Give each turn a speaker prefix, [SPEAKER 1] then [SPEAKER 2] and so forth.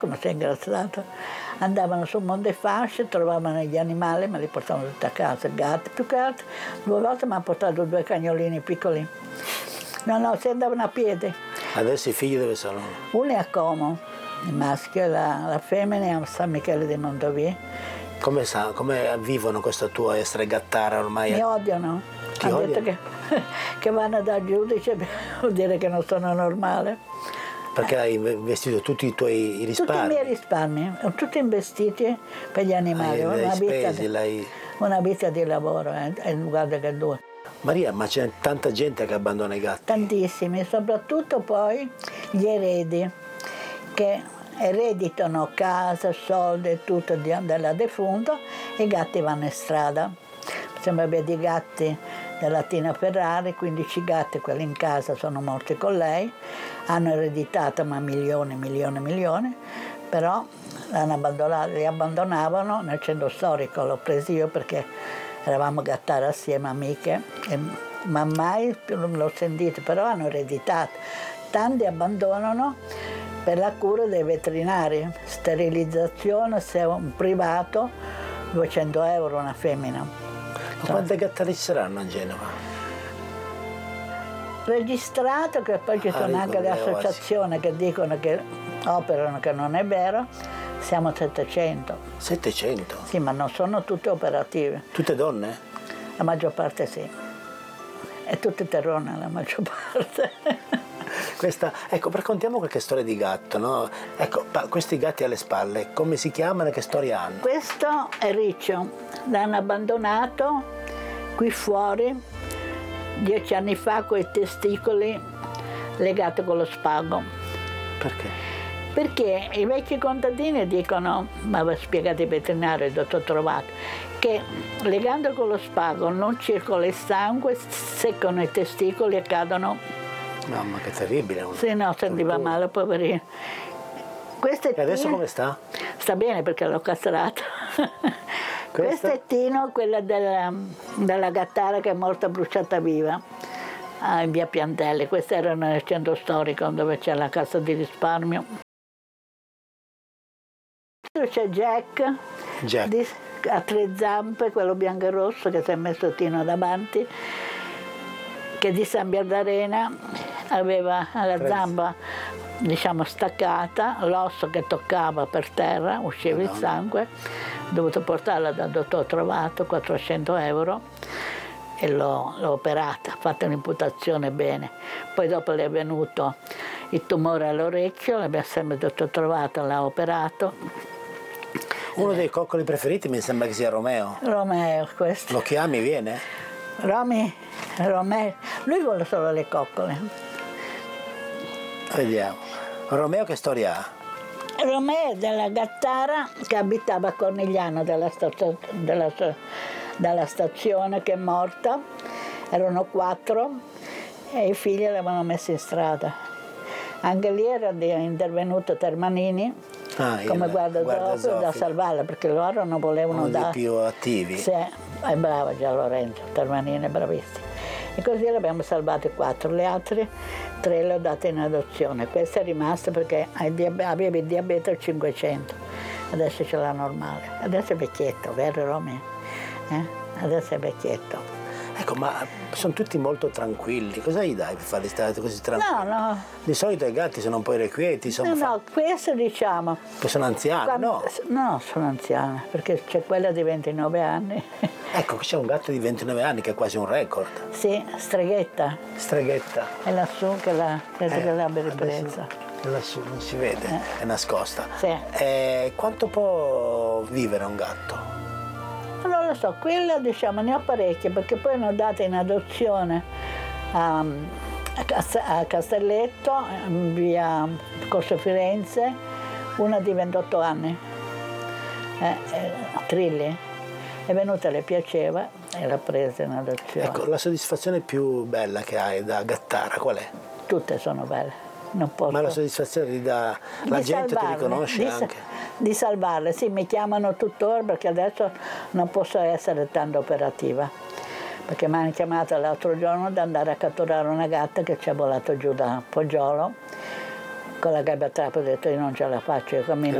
[SPEAKER 1] come sei ingrassato, andavano sul Monte Fasce, trovavano gli animali, me li portavano tutti a casa, gatti, più che altro. 2 volte mi hanno portato 2 cagnolini piccoli. No, si andavano a piedi.
[SPEAKER 2] Adesso i figli dove sono?
[SPEAKER 1] Uno è a Como, il maschio, e la femmina è a San Michele di Mondovì.
[SPEAKER 2] Come vivono questo tuo essere gattara ormai?
[SPEAKER 1] Mi odiano.
[SPEAKER 2] Ti
[SPEAKER 1] Hanno
[SPEAKER 2] odiano?
[SPEAKER 1] detto che vanno dal giudice, vuol dire che non sono normale.
[SPEAKER 2] Perché hai investito tutti i tuoi risparmi?
[SPEAKER 1] Tutti i miei risparmi, tutti investiti per gli animali. Una vita di lavoro, guarda che dura.
[SPEAKER 2] Maria, ma c'è tanta gente che abbandona i gatti?
[SPEAKER 1] Tantissimi, soprattutto poi gli eredi che ereditano casa, soldi e tutto della defunta e i gatti vanno in strada. Sembra abbia dei gatti della Tina Ferrari, 15 gatti, quelli in casa sono morti con lei, hanno ereditato ma milioni, però li abbandonavano nel centro storico, l'ho preso io perché eravamo gattare assieme, amiche, ma mai l'ho sentito, però hanno ereditato. Tanti abbandonano per la cura dei veterinari, sterilizzazione, se è un privato, 200 euro una femmina.
[SPEAKER 2] Ma quante gattare ci saranno a Genova?
[SPEAKER 1] Registrato, che poi ci sono anche le associazioni che dicono che operano, che non è vero, siamo a 700.
[SPEAKER 2] 700?
[SPEAKER 1] Sì, ma non sono tutte operative.
[SPEAKER 2] Tutte donne?
[SPEAKER 1] La maggior parte sì. E tutte terrone la maggior parte.
[SPEAKER 2] Ecco, raccontiamo qualche storia di gatto, no? Ecco, questi gatti alle spalle, come si chiamano e che storia hanno?
[SPEAKER 1] Questo è Riccio, l'hanno abbandonato qui fuori 10 anni fa con i testicoli legati con lo spago.
[SPEAKER 2] Perché?
[SPEAKER 1] Perché i vecchi contadini dicono, ma aveva spiegato il veterinario, il dottor Trovato, che legando con lo spago non circola il sangue, seccano i testicoli e cadono.
[SPEAKER 2] Mamma, che terribile.
[SPEAKER 1] Sì, no, sentiva male, poverino.
[SPEAKER 2] E adesso come sta?
[SPEAKER 1] Sta bene perché l'ho castrato. Questo è Tino, quella della gattara che è morta bruciata viva in via Piantelli. Questo era nel centro storico dove c'è la cassa di risparmio. C'è Jack. A 3 zampe, quello bianco e rosso che si è messo Tino davanti, che di San Bernardina aveva la zamba, diciamo, staccata, l'osso che toccava per terra, usciva il sangue, ho dovuto portarla dal dottor Trovato, 400 euro, e l'ho operata, fatto un'imputazione bene. Poi dopo le è venuto il tumore all'orecchio, l'abbiamo sempre il dottor Trovato, l'ha operato.
[SPEAKER 2] Uno dei coccoli preferiti mi sembra che sia Romeo.
[SPEAKER 1] Romeo, questo.
[SPEAKER 2] Lo chiami, viene?
[SPEAKER 1] Romeo, lui vuole solo le coccole.
[SPEAKER 2] Vediamo. Romeo che storia ha?
[SPEAKER 1] Romeo è della gattara che abitava a Cornigliano, dalla stazione, che è morta. Erano 4 e i figli l'avevano messo in strada. Anche lì era intervenuto Termanini come guardaroba da salvarla, perché loro non volevano
[SPEAKER 2] dare. Uno dei più attivi.
[SPEAKER 1] Sì, è brava già Lorenzo, Termanini è bravissimo. E così l'abbiamo salvate 4, le altre 3 le ho date in adozione. Questa è rimasta perché aveva il diabete al 500, adesso c'è la normale. Adesso è vecchietto, vero Romeo? Adesso è vecchietto.
[SPEAKER 2] Ecco, ma sono tutti molto tranquilli, cosa gli dai per farli stare così tranquilli?
[SPEAKER 1] No.
[SPEAKER 2] Di solito i gatti sono un po' irrequieti.
[SPEAKER 1] No, questo diciamo.
[SPEAKER 2] Che sono anziani, no?
[SPEAKER 1] No, sono anziana, perché c'è quella di 29 anni.
[SPEAKER 2] Ecco, c'è un gatto di 29 anni che è quasi un record.
[SPEAKER 1] Sì, Streghetta.
[SPEAKER 2] Streghetta.
[SPEAKER 1] È lassù che l'abbia ripresa.
[SPEAKER 2] È lassù, non si vede, è nascosta.
[SPEAKER 1] Sì.
[SPEAKER 2] Quanto può vivere un gatto?
[SPEAKER 1] Non lo so, quella diciamo ne ho parecchie, perché poi ne ho date in adozione a Castelletto, via Corso Firenze, una di 28 anni, Trilli. È venuta, le piaceva e l'ha presa in adozione.
[SPEAKER 2] Ecco, la soddisfazione più bella che hai da gattara qual è?
[SPEAKER 1] Tutte sono belle, non posso.
[SPEAKER 2] Ma la soddisfazione la gente ti riconosce anche?
[SPEAKER 1] Di salvarle, sì, mi chiamano tuttora perché adesso non posso essere tanto operativa, perché mi hanno chiamato l'altro giorno da andare a catturare una gatta che ci è volato giù da Poggiolo con la gabbia a trappola ho detto io non ce la faccio, io cammino